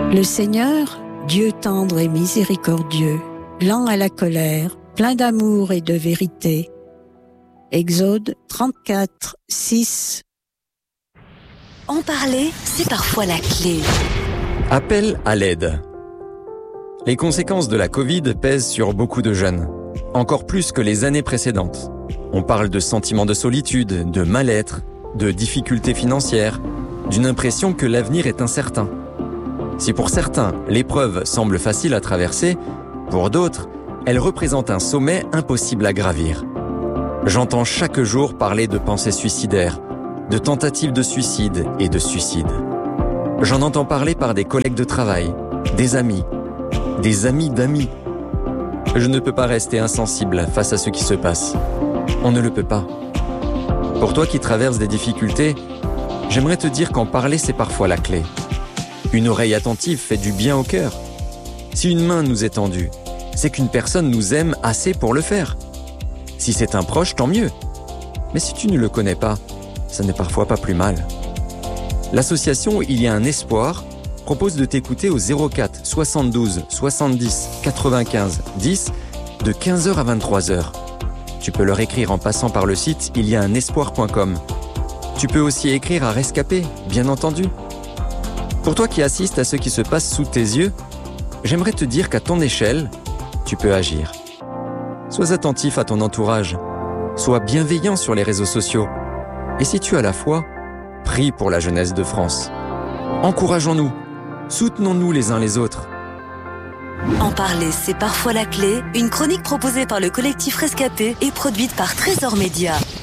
Le Seigneur, Dieu tendre et miséricordieux, lent à la colère, plein d'amour et de vérité. Exode 34, 6. En parler, c'est parfois la clé. Appel à l'aide. Les conséquences de la Covid pèsent sur beaucoup de jeunes, encore plus que les années précédentes. On parle de sentiments de solitude, de mal-être, de difficultés financières, d'une impression que l'avenir est incertain. Si pour certains, l'épreuve semble facile à traverser, pour d'autres, elle représente un sommet impossible à gravir. J'entends chaque jour parler de pensées suicidaires, de tentatives de suicide et de suicide. J'en entends parler par des collègues de travail, des amis d'amis. Je ne peux pas rester insensible face à ce qui se passe. On ne le peut pas. Pour toi qui traverses des difficultés, j'aimerais te dire qu'en parler, c'est parfois la clé. Une oreille attentive fait du bien au cœur. Si une main nous est tendue, c'est qu'une personne nous aime assez pour le faire. Si c'est un proche, tant mieux. Mais si tu ne le connais pas, ça n'est parfois pas plus mal. L'association Il y a un espoir propose de t'écouter au 04 72 70 95 10 de 15h à 23h. Tu peux leur écrire en passant par le site iliaanespoir.com. Tu peux aussi écrire à Rescapé, bien entendu. Pour toi qui assistes à ce qui se passe sous tes yeux, j'aimerais te dire qu'à ton échelle, tu peux agir. Sois attentif à ton entourage. Sois bienveillant sur les réseaux sociaux. Et si tu as la foi, prie pour la jeunesse de France. Encourageons-nous. Soutenons-nous les uns les autres. En parler, c'est parfois la clé. Une chronique proposée par le collectif Rescapé et produite par Trésor Média.